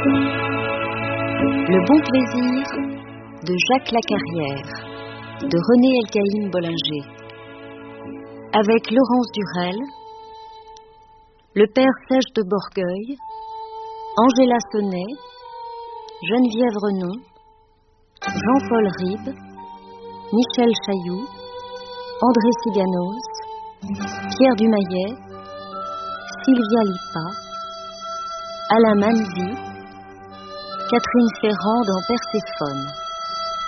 Le bon plaisir de Jacques Lacarrière, de René Elkaïm Bollinger, avec Laurence Durel, le père Sèche de Borgueil, Angela Sonnet, Geneviève Renon, Jean-Paul Ribes, Michel Chailloux, André Siganos, Pierre Dumayet, Sylvia Lipa, Alain Manzi, Catherine Ferrand dans Perséphone.